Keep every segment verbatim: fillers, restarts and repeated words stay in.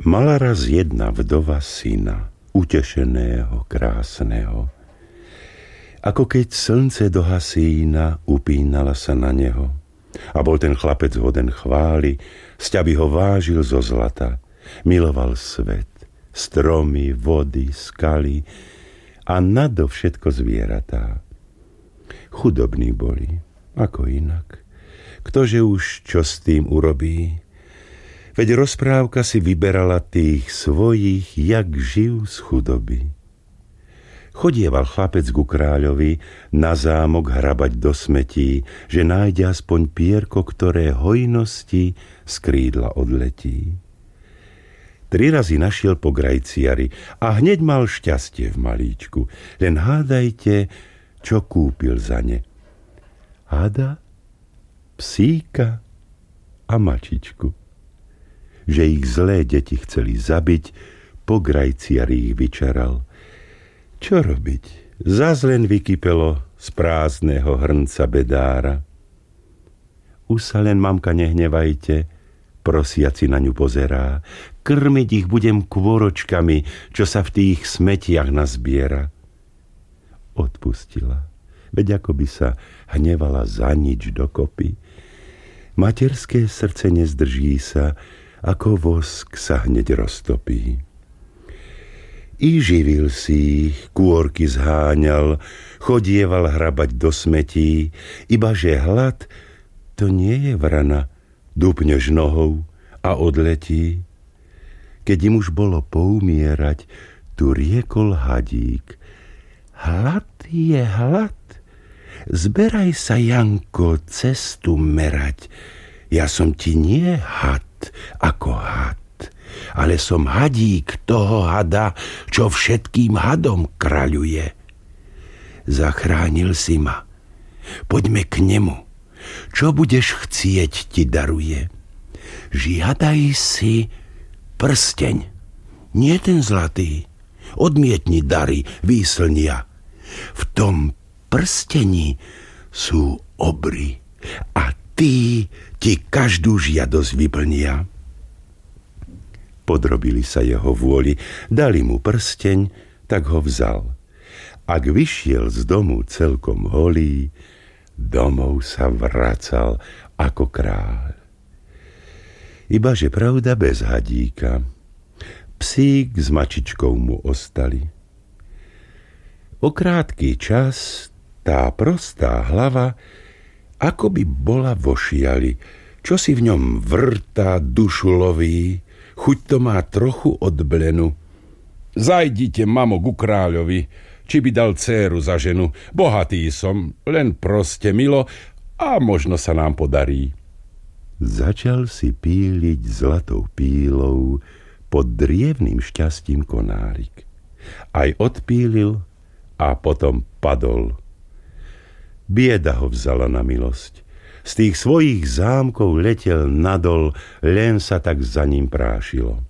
Mala raz jedna vdova syna, utešeného, krásneho. Ako keď slnce do hasína, upínala sa na neho. A bol ten chlapec hoden chvály, sťaby ho vážil zo zlata. Miloval svet, stromy, vody, skaly a nadovšetko zvieratá. Chudobní boli, ako inak. Ktože už čo s tým urobí? Veď rozprávka si vyberala tých svojich, jak živ z chudoby. Chodieval chlapec ku kráľovi na zámok hrabať do smetí, že nájde aspoň pierko, ktoré hojnosti z krídla odletí. Tri razy našiel po grajciari a hneď mal šťastie v malíčku. Len hádajte, čo kúpil za ne. Hada, psíka a mačičku. Že ich zlé deti chceli zabiť, po grajciari ich vyčaral. Čo robiť? Zas len vykypelo z prázdneho hrnca bedára. Už sa len, mamka, nehnevajte, prosiaci na ňu pozerá. Krmiť ich budem kôročkami, čo sa v tých smetiach nazbiera. Odpustila, veď ako by sa hnevala za nič dokopy. Materské srdce nezdrží sa, ako vosk sa hneď roztopí. I živil si ich, kôrky zháňal, chodieval hrabať do smetí, ibaže hlad, to nie je vrana, dupneš nohou a odletí. Keď im už bolo poumierať, tu riekol hadík. Hlad je hlad, zberaj sa, Janko, cestu merať. Ja som ti nie had ako had, ale som hadík toho hada, čo všetkým hadom kráľuje. Zachránil si ma. Poďme k nemu. Čo budeš chcieť, ti daruje. Žiadaj si prsteň. Nie ten zlatý. Odmietni dary, výslnia. V tom prstení sú obry a tí ti každú žiadosť vyplnia. Podrobili sa jeho vôli, dali mu prsteň, tak ho vzal. Ak vyšiel z domu celkom holý, domov sa vracal ako kráľ. Ibaže pravda bez hadíka. Psík s mačičkou mu ostali. O krátky čas tá prostá hlava ako by bola vo šiali, čo si v ňom vrtá, dušu loví, chuť to má trochu od blenu. Zajdite, mamo, ku kráľovi, či by dal dcéru za ženu. Bohatý som, len proste milo a možno sa nám podarí. Začal si píliť zlatou pílou pod drievným šťastím konárik. Aj odpílil a potom padol. Bieda ho vzala na milosť. Z tých svojich zámkov letel nadol, len sa tak za ním prášilo.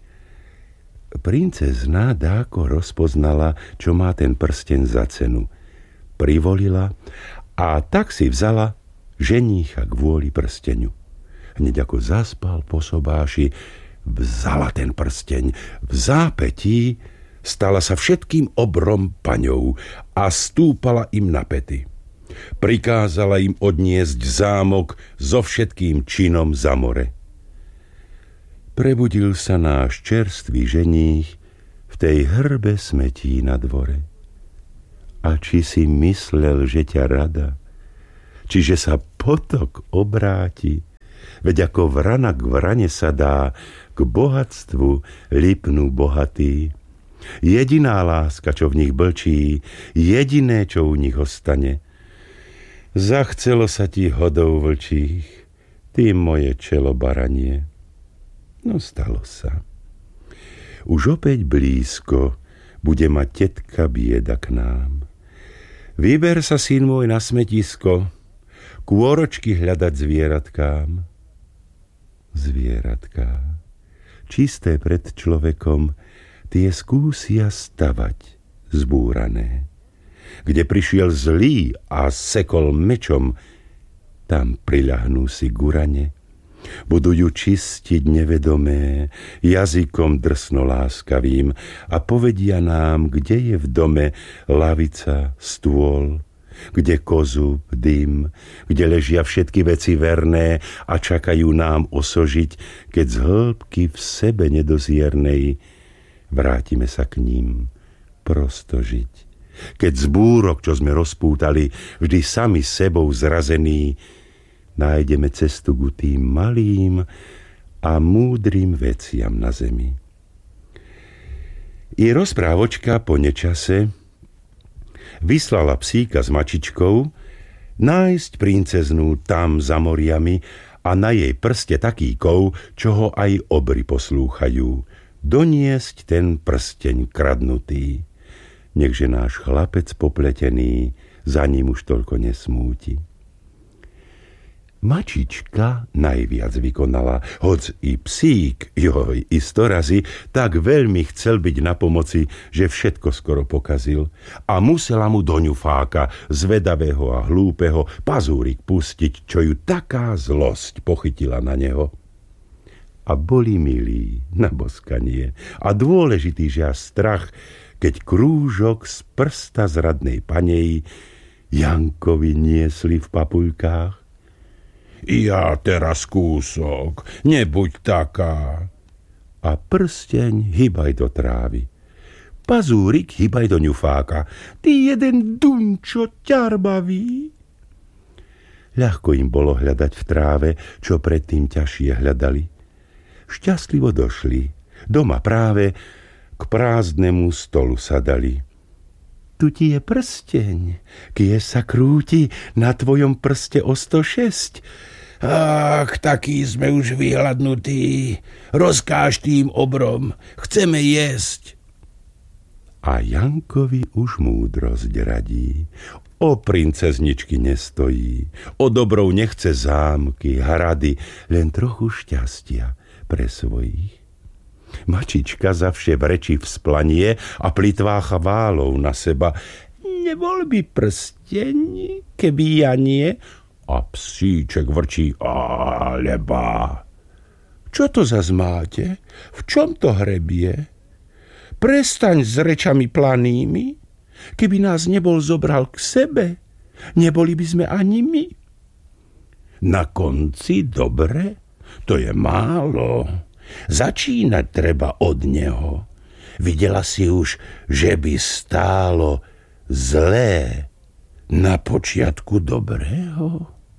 Princezna dáko rozpoznala, čo má ten prsteň za cenu. Privolila a tak si vzala ženícha kvôli prsteňu. Hneď ako zaspal po sobáši, vzala ten prsteň. V zápätí stala sa všetkým obrom paňou a stúpala im na päty. Prikázala im odniesť zámok so všetkým činom za more. Prebudil sa náš čerstvý ženích v tej hrbe smetí na dvore. A či si myslel, že ťa rada, čiže sa potok obráti, veď ako vrana k vrane sa dá, k bohatstvu lipnú bohatý. Jediná láska, čo v nich blčí, jediné, čo u nich ostane. Zachcelo sa ti hodov vlčích, ty moje čelo baranie. No stalo sa. Už opäť blízko bude mať tetka bieda k nám. Vyber sa, syn môj, na smetisko, kôročky hľadať zvieratkám. Zvieratká, čisté pred človekom, tie skúsia stavať zbúrané. Kde prišiel zlý a sekol mečom, tam priľahnú si gurane. Budú ju čistiť nevedomé, jazykom drsno láskavým a povedia nám, kde je v dome lavica, stôl, kde kozub, dym, kde ležia všetky veci verné a čakajú nám osožiť, keď z hĺbky v sebe nedoziernej vrátime sa k ním prosto žiť. Keď z búrok, čo sme rozpútali, vždy sami sebou zrazení, nájdeme cestu ku tým malým a múdrym veciam na zemi. I rozprávočka po nečase vyslala psíka s mačičkou nájsť princeznú tam za moriami a na jej prste taký kov, čo ho aj obry poslúchajú, doniesť ten prsteň kradnutý. Nechže náš chlapec popletený za ním už toľko nesmúti. Mačička najviac vykonala, hoc i psík, joj, i sto razy, tak veľmi chcel byť na pomoci, že všetko skoro pokazil a musela mu do ňufáka, zvedavého a hlúpeho, pazúrik pustiť, čo ju taká zlosť pochytila na neho. A boli milí na boskanie a dôležitý, že až strach, keď krúžok z prsta zradnej panej Jankovi niesli v papuľkách. Ja teraz kúsok, nebuď taká. A prsteň hybaj do trávy. Pazúrik hybaj do ňufáka. Ty jeden dunčo ťarbavý. Ľahko im bolo hľadať v tráve, čo predtým ťažšie hľadali. Šťastlivo došli. Doma práve k prázdnemu stolu sadali. Tu ti je prsteň, kie sa krúti na tvojom prste o sto šesť. Ach, taký sme už vyhladnutí. Rozkáž tým obrom, chceme jesť. A Jankovi už múdrosť radí. O princezničky nestojí, o dobrou nechce zámky, hrady, len trochu šťastia pre svojich. Mačička zavše v reči vzplanie a plitvá chválou na seba. Nebol by prsteň, keby ja nie? A psíček vrčí, alebo. Čo to zas máte? V čom to hrebie? Prestaň s rečami planými. Keby nás nebol zobral k sebe, neboli by sme ani my. Na konci dobre? To je málo. Začínať treba od neho. Videla si už, že by stálo zlé na počiatku dobrého?